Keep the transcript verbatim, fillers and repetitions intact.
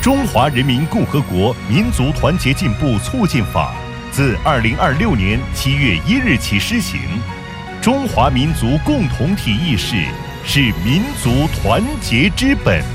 中华人民共和国民族团结进步促进法》自二零二六年七月一日起施行。中华民族共同体意识是民族团结之本。